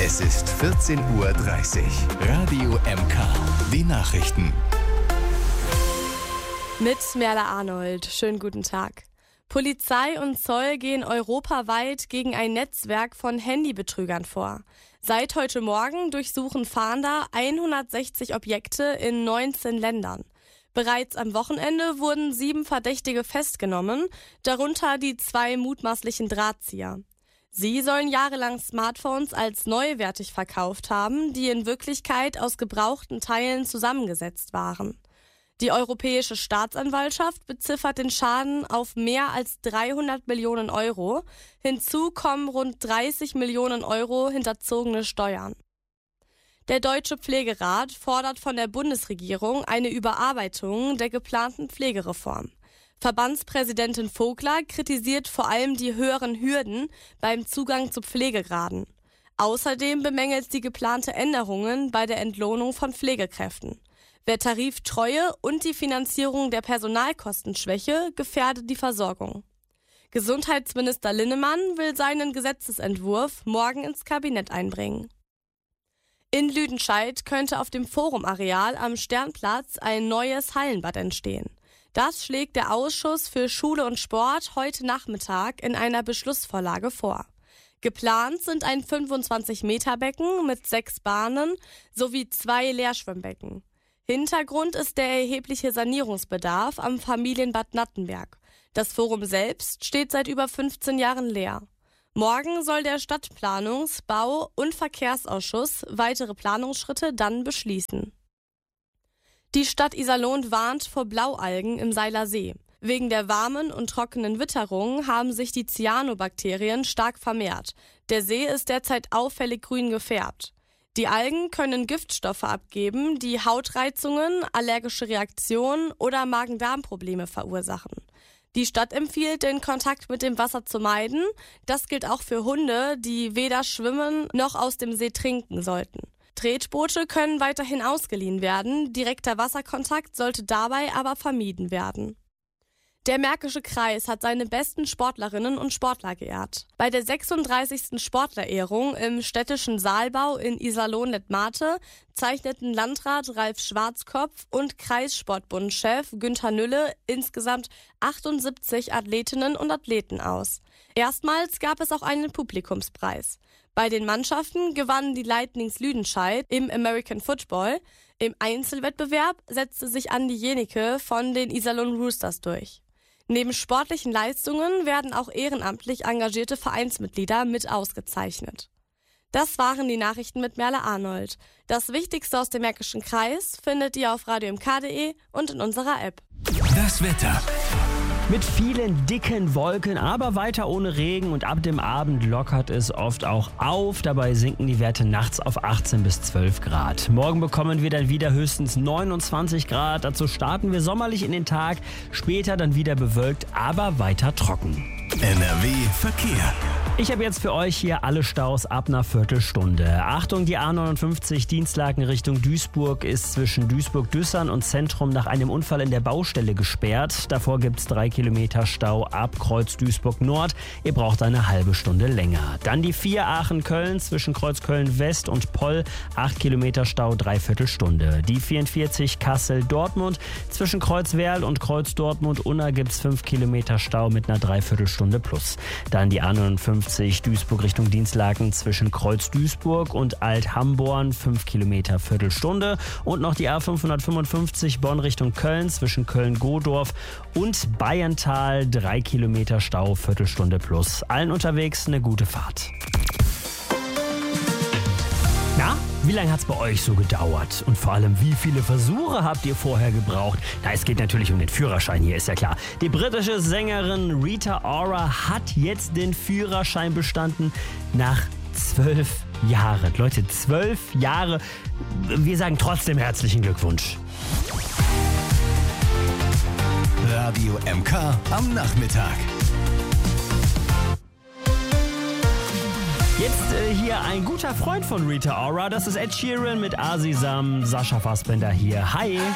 Es ist 14:30 Uhr. Radio MK. Die Nachrichten. Mit Merle Arnold. Schönen guten Tag. Polizei und Zoll gehen europaweit gegen ein Netzwerk von Handybetrügern vor. Seit heute Morgen durchsuchen Fahnder 160 Objekte in 19 Ländern. Bereits am Wochenende wurden 7 Verdächtige festgenommen, darunter die 2 mutmaßlichen Drahtzieher. Sie sollen jahrelang Smartphones als neuwertig verkauft haben, die in Wirklichkeit aus gebrauchten Teilen zusammengesetzt waren. Die Europäische Staatsanwaltschaft beziffert den Schaden auf mehr als 300 Millionen Euro. Hinzu kommen rund 30 Millionen Euro hinterzogene Steuern. Der Deutsche Pflegerat fordert von der Bundesregierung eine Überarbeitung der geplanten Pflegereform. Verbandspräsidentin Vogler kritisiert vor allem die höheren Hürden beim Zugang zu Pflegegraden. Außerdem bemängelt sie geplante Änderungen bei der Entlohnung von Pflegekräften. Wer Tariftreue und die Finanzierung der Personalkostenschwäche gefährdet die Versorgung. Gesundheitsminister Linnemann will seinen Gesetzesentwurf morgen ins Kabinett einbringen. In Lüdenscheid könnte auf dem Forumareal am Sternplatz ein neues Hallenbad entstehen. Das schlägt der Ausschuss für Schule und Sport heute Nachmittag in einer Beschlussvorlage vor. Geplant sind ein 25-Meter-Becken mit 6 Bahnen sowie 2 Leerschwimmbecken. Hintergrund ist der erhebliche Sanierungsbedarf am Familienbad Nattenberg. Das Forum selbst steht seit über 15 Jahren leer. Morgen soll der Stadtplanungs-, Bau- und Verkehrsausschuss weitere Planungsschritte dann beschließen. Die Stadt Iserlohn warnt vor Blaualgen im Seiler See. Wegen der warmen und trockenen Witterung haben sich die Cyanobakterien stark vermehrt. Der See ist derzeit auffällig grün gefärbt. Die Algen können Giftstoffe abgeben, die Hautreizungen, allergische Reaktionen oder Magen-Darm-Probleme verursachen. Die Stadt empfiehlt, den Kontakt mit dem Wasser zu meiden. Das gilt auch für Hunde, die weder schwimmen noch aus dem See trinken sollten. Tretboote können weiterhin ausgeliehen werden, direkter Wasserkontakt sollte dabei aber vermieden werden. Der Märkische Kreis hat seine besten Sportlerinnen und Sportler geehrt. Bei der 36. Sportlerehrung im städtischen Saalbau in Iserlohn-Letmathe zeichneten Landrat Ralf Schwarzkopf und Kreissportbundchef Günther Nülle insgesamt 78 Athletinnen und Athleten aus. Erstmals gab es auch einen Publikumspreis. Bei den Mannschaften gewannen die Lightnings Lüdenscheid im American Football. Im Einzelwettbewerb setzte sich Andi Jenike von den Iserlohn Roosters durch. Neben sportlichen Leistungen werden auch ehrenamtlich engagierte Vereinsmitglieder mit ausgezeichnet. Das waren die Nachrichten mit Merle Arnold. Das Wichtigste aus dem Märkischen Kreis findet ihr auf radiomk.de und in unserer App. Das Wetter. Mit vielen dicken Wolken, aber weiter ohne Regen und ab dem Abend lockert es oft auch auf. Dabei sinken die Werte nachts auf 18 bis 12 Grad. Morgen bekommen wir dann wieder höchstens 29 Grad. Dazu starten wir sommerlich in den Tag, später dann wieder bewölkt, aber weiter trocken. NRW Verkehr. Ich habe jetzt für euch hier alle Staus ab einer Viertelstunde. Achtung, die A59 Dienstlaken Richtung Duisburg ist zwischen Duisburg-Düssern und Zentrum nach einem Unfall in der Baustelle gesperrt. Davor gibt es 3 Kilometer Stau ab Kreuz Duisburg Nord. Ihr braucht eine halbe Stunde länger. Dann die 4 Aachen-Köln zwischen Kreuz Köln West und Poll. 8 Kilometer Stau, 3/4 Stunde. Die 44 Kassel-Dortmund zwischen Kreuz Werl und Kreuz Dortmund-Unna gibt es 5 Kilometer Stau mit einer 3/4 Stunde plus. Dann die A59 Duisburg Richtung Dienstlaken zwischen Kreuz Duisburg und Alt-Hamborn 5 Kilometer Viertelstunde und noch die A555 Bonn Richtung Köln zwischen Köln-Godorf und Bayental 3 Kilometer Stau Viertelstunde plus. Allen unterwegs eine gute Fahrt. Na, wie lange hat es bei euch so gedauert? Und vor allem, wie viele Versuche habt ihr vorher gebraucht? Na, es geht natürlich um den Führerschein hier, ist ja klar. Die britische Sängerin Rita Ora hat jetzt den Führerschein bestanden nach 12 Jahren. Leute, 12 Jahre. Wir sagen trotzdem herzlichen Glückwunsch. Radio MK am Nachmittag. Jetzt hier ein guter Freund von Rita Ora, das ist Ed Sheeran mit Azizam, Sascha Fassbender hier. Hi!